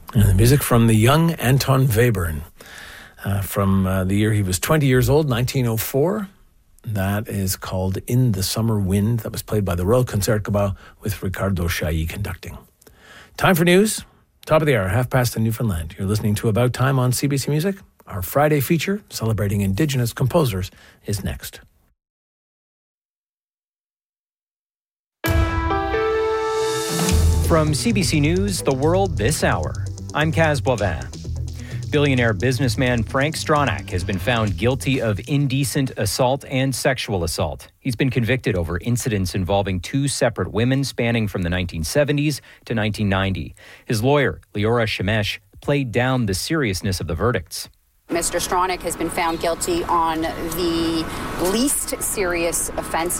And the music from the young Anton Webern from the year he was 20 years old, 1904. That is called In the Summer Wind. That was played by the Royal Concertgebouw with Ricardo Chailly conducting. Time for news. Top of the hour, 5:30 in Newfoundland. You're listening to About Time on CBC Music. Our Friday feature, celebrating Indigenous composers, is next. From CBC News, The World This Hour, I'm Kaz Boivin. Billionaire businessman Frank Stronach has been found guilty of indecent assault and sexual assault. He's been convicted over incidents involving two separate women spanning from the 1970s to 1990. His lawyer, Leora Shemesh, played down the seriousness of the verdicts. Mr. Stronach has been found guilty on the least serious offense